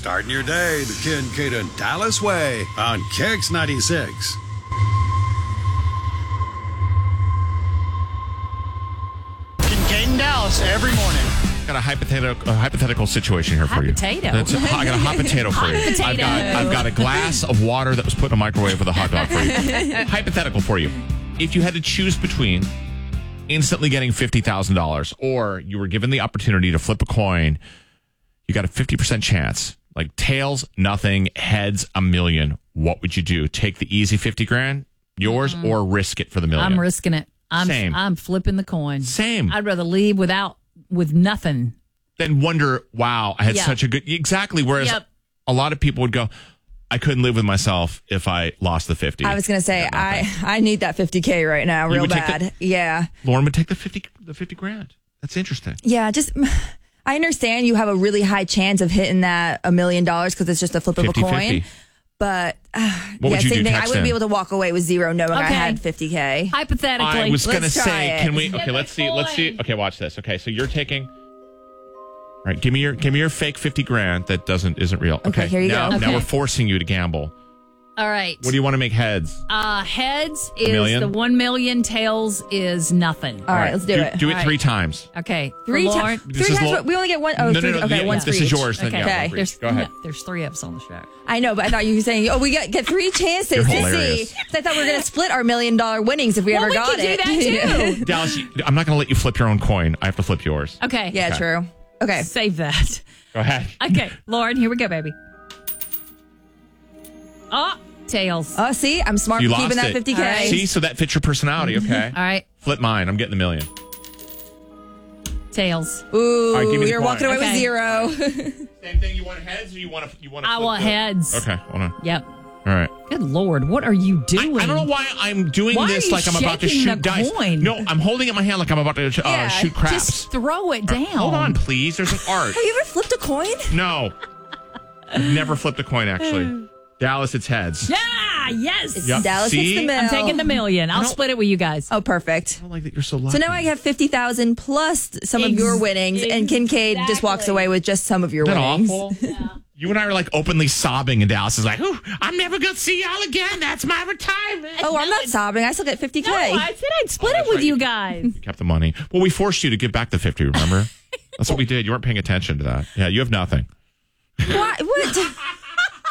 Starting your day the Kincaid and Dallas way on Kicks 96. Kincaid and Dallas every morning. Got a hypothetical situation here for you. Potato. I got a hot potato for you. Potato. I've got a glass of water that was put in a microwave with a hot dog for you. Hypothetical for you. If you had to choose between instantly getting $50,000 or you were given the opportunity to flip a coin, you got a 50% chance. Like tails, nothing, heads, $1 million. What would you do? Take the easy 50 grand, yours, or risk it for the $1 million? I'm risking it. Same. I'm flipping the coin. Same. I'd rather leave with nothing. Then wonder, wow, I had Yeah. such a good... Exactly. Whereas a lot of people would go, I couldn't live with myself if I lost the 50. I was going to say, I need that 50K right now, real would take bad. Yeah. Lauren would take the 50 grand. That's interesting. Yeah, I understand you have a really high chance of hitting that $1 million because it's just a flip of a 50-50. coin. But What would you same do? thing. I Text wouldn't be in. able to walk away with zero knowing I Okay. had 50K. Hypothetically. I was going to Let's try say, it. can we... Okay, let's see. Okay, watch this. Okay, so you're taking... All right, give me your fake 50 grand that isn't real. Okay, here you now, go. Now Okay. we're forcing you to gamble. All right. What do you want to make heads? Heads is million? the 1 million. Tails is nothing. All right, let's do it. Do it All right. 3 times. Okay. Three For Lauren- times. This is low- We only get one. Oh, No, three. no, Okay, yeah, one's this for is each. yours. Then, Okay. yeah, Okay. one for each. Go ahead. There's 3 of us on the show. I know, but I thought you were saying, we get 3 chances You're to hilarious. see. 'Cause I thought we were going to split our $1 million winnings if we ever we got could do it. that too. Dallas, I'm not going to let you flip your own coin. I have to flip yours. Okay. Yeah, Okay. true. Okay. Save that. Go ahead. Okay, Lauren, here we go, baby. Oh, tails. Oh, see, I'm smart You for keeping lost that it. 50K. All right. See, so that fits your personality, okay? All right, Flip mine. I'm getting the $1 million. tails. Ooh, All right, give me the you're coin. walking away with Okay. 0. Same thing. You want heads or you want to I want heads. Okay, hold on. Yep. All right. Good Lord, what are you doing? I don't know why I'm doing Why are this you like I'm about to shaking shoot the dice. coin? No, I'm holding it in my hand like I'm about to Yeah, shoot craps. Just throw it down. Hold on, please. There's an art. Have you ever flipped a coin? No. I've never flipped a coin, actually. Dallas, it's heads. Yeah, yes. Yep. Dallas See? hits the mill. I'm taking the $1 million. I'll split it with you guys. Oh, perfect. I don't like that you're so lucky. So now I have 50,000 plus some of your winnings, and Kincaid just walks Exactly. away with just some of your Isn't that winnings. awful? You and I are like openly sobbing, and Dallas is like, "Ooh, I'm never going to see y'all again. That's my retirement." Oh, I'm not sobbing. I still get 50K. No, I said I'd split it that's with right. you guys. You kept the money. Well, we forced you to give back the 50, remember? That's what we did. You weren't paying attention to that. Yeah, you have nothing. What?